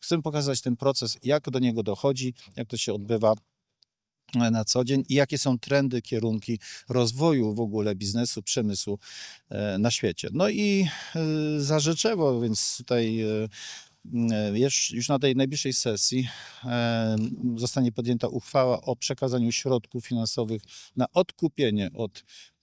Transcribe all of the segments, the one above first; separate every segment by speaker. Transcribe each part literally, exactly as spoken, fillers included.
Speaker 1: Chcemy pokazać ten proces, jak do niego dochodzi, jak to się odbywa na co dzień i jakie są trendy, kierunki rozwoju w ogóle biznesu, przemysłu na świecie. No i zarzeczewo, więc tutaj już na tej najbliższej sesji zostanie podjęta uchwała o przekazaniu środków finansowych na odkupienie od,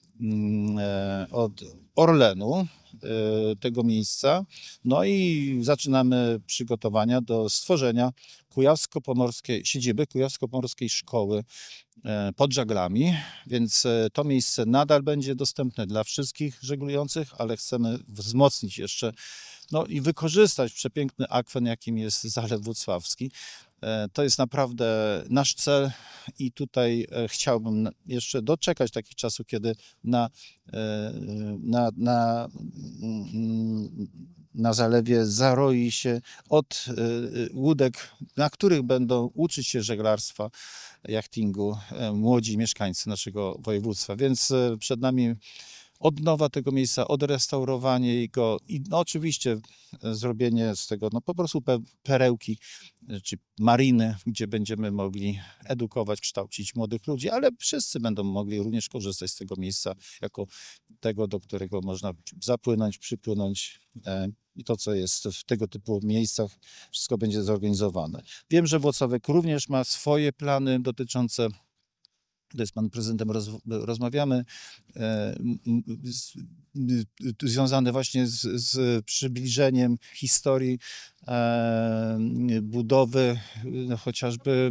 Speaker 1: od Orlenu tego miejsca. No i zaczynamy przygotowania do stworzenia kujawsko-pomorskiej siedziby Kujawsko-Pomorskiej Szkoły pod żaglami, więc to miejsce nadal będzie dostępne dla wszystkich żeglujących, ale chcemy wzmocnić jeszcze no i wykorzystać przepiękny akwen, jakim jest Zalew Włocławski. To jest naprawdę nasz cel i tutaj chciałbym jeszcze doczekać takich czasów, kiedy na, na, na, na zalewie zaroi się od łódek, na których będą uczyć się żeglarstwa, jachtingu młodzi mieszkańcy naszego województwa. Więc przed nami odnowa tego miejsca, odrestaurowanie go i no oczywiście zrobienie z tego no po prostu pe perełki czy mariny, gdzie będziemy mogli edukować, kształcić młodych ludzi, ale wszyscy będą mogli również korzystać z tego miejsca jako tego, do którego można zapłynąć, przypłynąć i to, co jest w tego typu miejscach, wszystko będzie zorganizowane. Wiem, że Włocławek również ma swoje plany dotyczące, to z panem prezydentem roz, rozmawiamy, e, z, związane właśnie z, z przybliżeniem historii e, budowy no, chociażby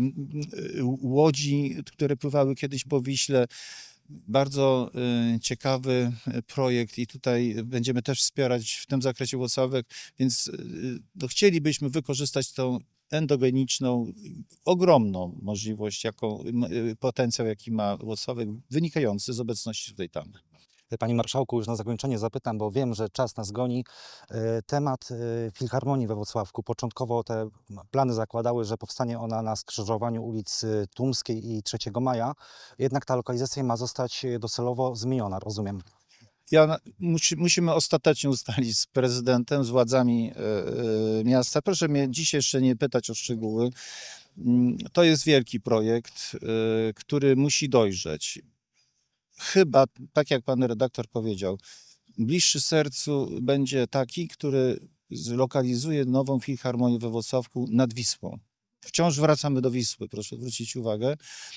Speaker 1: łodzi, które pływały kiedyś po Wiśle. Bardzo y, ciekawy projekt i tutaj będziemy też wspierać w tym zakresie Włocławek, więc y, no, chcielibyśmy wykorzystać tą endogeniczną, ogromną możliwość, jaką, y, potencjał, jaki ma Włocławek, wynikający z obecności tutaj tam.
Speaker 2: Panie Marszałku, już na zakończenie zapytam, bo wiem, że czas nas goni. Temat Filharmonii we Włocławku. Początkowo te plany zakładały, że powstanie ona na skrzyżowaniu ulic Tumskiej i trzeciego maja. Jednak ta lokalizacja ma zostać docelowo zmieniona, rozumiem.
Speaker 1: Ja, musi, musimy ostatecznie ustalić z prezydentem, z władzami y, miasta. Proszę mnie dzisiaj jeszcze nie pytać o szczegóły. To jest wielki projekt, y, który musi dojrzeć. Chyba, tak jak pan redaktor powiedział, bliższy sercu będzie taki, który zlokalizuje nową filharmonię we Włocławku nad Wisłą. Wciąż wracamy do Wisły, proszę zwrócić uwagę,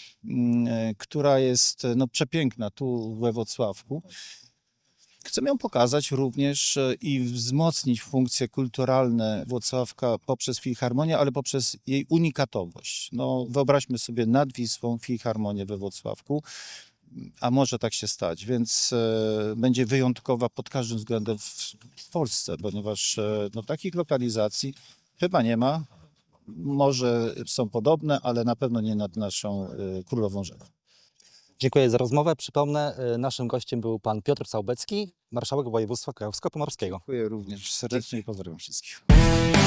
Speaker 1: która jest no, przepiękna tu we Włocławku. Chcemy ją pokazać również i wzmocnić funkcje kulturalne Włocławka poprzez filharmonię, ale poprzez jej unikatowość. No, wyobraźmy sobie nad Wisłą filharmonię we Włocławku. A może tak się stać, więc e, będzie wyjątkowa pod każdym względem w, w Polsce, ponieważ e, no, takich lokalizacji chyba nie ma. Może są podobne, ale na pewno nie nad naszą e, Królową Rzeką.
Speaker 2: Dziękuję za rozmowę. Przypomnę, naszym gościem był pan Piotr Całbecki, marszałek województwa kujawsko-pomorskiego.
Speaker 1: Dziękuję również serdecznie i pozdrawiam wszystkich.